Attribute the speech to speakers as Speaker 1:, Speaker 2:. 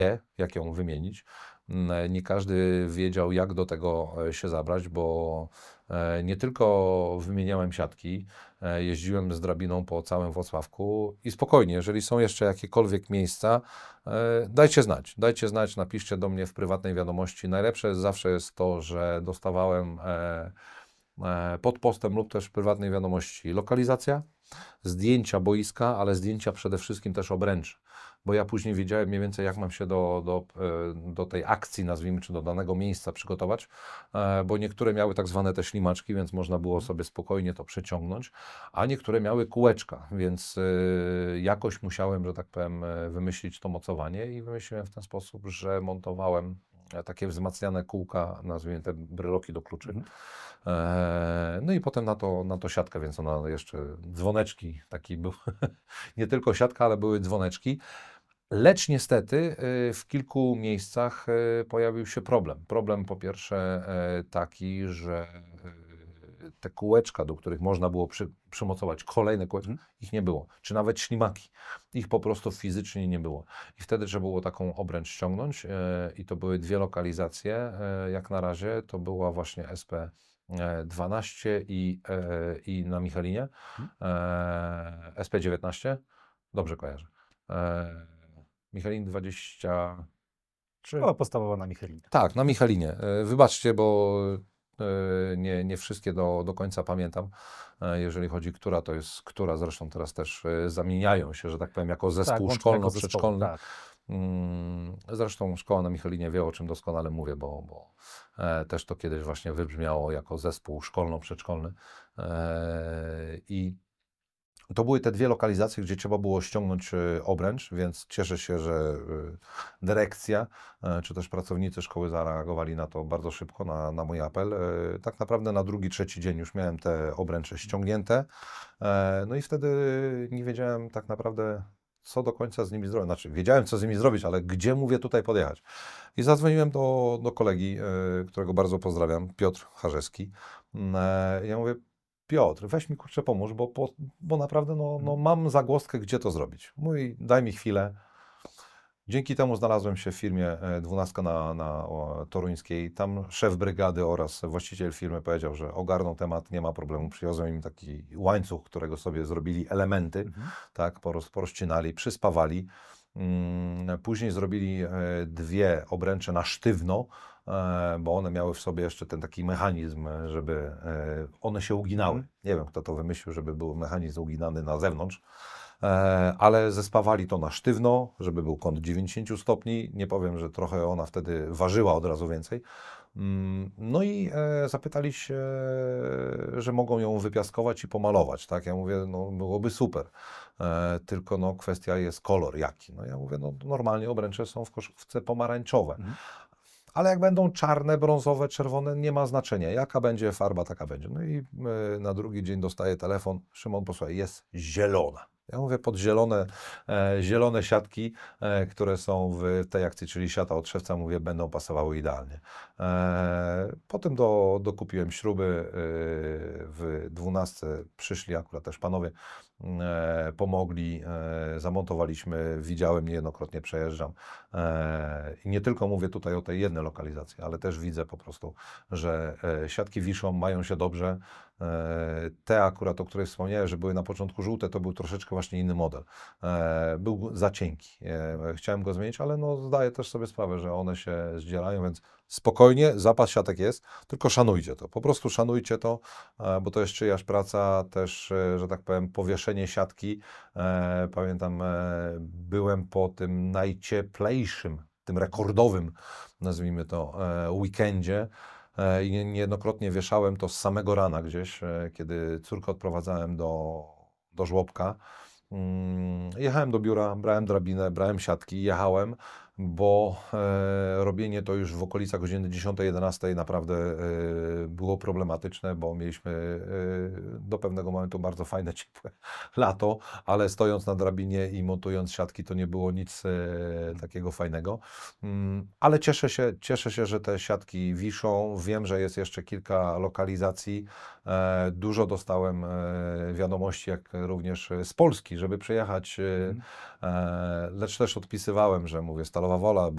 Speaker 1: jak ją wymienić. Nie każdy wiedział, jak do tego się zabrać, bo nie tylko wymieniałem siatki, jeździłem z drabiną po całym Włocławku i spokojnie, jeżeli są jeszcze jakiekolwiek miejsca, dajcie znać, napiszcie do mnie w prywatnej wiadomości. Najlepsze zawsze jest to, że dostawałem pod postem lub też w prywatnej wiadomości lokalizacja, zdjęcia boiska, ale zdjęcia przede wszystkim też obręczy, bo ja później wiedziałem mniej więcej, jak mam się do tej akcji, nazwijmy, czy do danego miejsca przygotować, bo niektóre miały tak zwane te ślimaczki, więc można było sobie spokojnie to przeciągnąć, a niektóre miały kółeczka, więc jakoś musiałem, że tak powiem, wymyślić to mocowanie i wymyśliłem w ten sposób, że montowałem takie wzmacniane kółka, nazwijmy te bryloki do kluczy. No i potem na to siatkę, więc ona jeszcze dzwoneczki, taki był, nie tylko siatka, ale były dzwoneczki. Lecz niestety w kilku miejscach pojawił się problem. Problem po pierwsze taki, że te kółeczka, do których można było przymocować kolejne kółeczka, ich nie było. Czy nawet ślimaki. Ich po prostu fizycznie nie było. I wtedy trzeba było taką obręcz ściągnąć i to były dwie lokalizacje. Jak na razie to była właśnie SP 12 i na Michalinie. SP19, dobrze kojarzę. Michelin 23.
Speaker 2: Była podstawowa na Michelinie.
Speaker 1: Tak, na Michelinie. Wybaczcie, bo nie wszystkie do końca pamiętam, jeżeli chodzi, która to jest która. Zresztą teraz też zamieniają się, że tak powiem, jako zespół
Speaker 2: łączą jako
Speaker 1: szkolno-przedszkolny.
Speaker 2: zespoły, tak.
Speaker 1: Zresztą szkoła na Michelinie wie, o czym doskonale mówię, bo też to kiedyś właśnie wybrzmiało jako zespół szkolno-przedszkolny. I to były te dwie lokalizacje, gdzie trzeba było ściągnąć obręcz, więc cieszę się, że dyrekcja czy też pracownicy szkoły zareagowali na to bardzo szybko, na mój apel. Tak naprawdę na drugi, trzeci dzień już miałem te obręcze ściągnięte. No i wtedy nie wiedziałem tak naprawdę, co do końca z nimi zrobić. Znaczy, wiedziałem, co z nimi zrobić, ale gdzie mówię tutaj podjechać. I zadzwoniłem do kolegi, którego bardzo pozdrawiam, Piotr Harzewski. Ja mówię: Piotr, weź mi kurczę pomóż, bo naprawdę mam zagwozdkę, gdzie to zrobić. Mówi: daj mi chwilę. Dzięki temu znalazłem się w firmie 12 na Toruńskiej. Tam szef brygady oraz właściciel firmy powiedział, że ogarną temat, nie ma problemu. Przywiozłem im taki łańcuch, którego sobie zrobili elementy, tak, porozcinali, przyspawali. Później zrobili dwie obręcze na sztywno, bo one miały w sobie jeszcze ten taki mechanizm, żeby one się uginały. Nie wiem, kto to wymyślił, żeby był mechanizm uginany na zewnątrz, ale zespawali to na sztywno, żeby był kąt 90 stopni. Nie powiem, że trochę ona wtedy ważyła od razu więcej. No i zapytali się, że mogą ją wypiaskować i pomalować, tak? Ja mówię: no byłoby super, tylko no kwestia jest kolor jaki. No ja mówię: no normalnie obręcze są w koszówce pomarańczowe. Ale jak będą czarne, brązowe, czerwone, nie ma znaczenia. Jaka będzie farba, taka będzie. No i na drugi dzień dostaję telefon: Szymon, posłuchaj, jest zielona. Ja mówię: pod zielone siatki, które są w tej akcji, czyli siata od szewca, mówię, będą pasowały idealnie. Potem dokupiłem śruby. W 12 przyszli akurat też panowie, pomogli, zamontowaliśmy, widziałem, niejednokrotnie przejeżdżam. I nie tylko mówię tutaj o tej jednej lokalizacji, ale też widzę po prostu, że siatki wiszą, mają się dobrze. Te akurat, o których wspomniałem, że były na początku żółte, to był troszeczkę właśnie inny model. Był za cienki. Chciałem go zmienić, ale no zdaję też sobie sprawę, że one się zdzielają, więc spokojnie, zapas siatek jest, tylko szanujcie to. Po prostu szanujcie to, bo to jest czyjaś praca, też, że tak powiem, powieszenie siatki. Pamiętam, byłem po tym najcieplejszym, tym rekordowym, nazwijmy to, weekendzie. I niejednokrotnie wieszałem to z samego rana gdzieś, kiedy córkę odprowadzałem do żłobka. Jechałem do biura, brałem drabinę, brałem siatki, jechałem, bo robienie to już w okolicach godziny 10-11 naprawdę było problematyczne, bo mieliśmy do pewnego momentu bardzo fajne, ciepłe lato, ale stojąc na drabinie i montując siatki, to nie było nic takiego fajnego. Ale cieszę się, że te siatki wiszą. Wiem, że jest jeszcze kilka lokalizacji. Dużo dostałem wiadomości, jak również z Polski, żeby przyjechać, lecz też odpisywałem, że mówię, stalowa wola,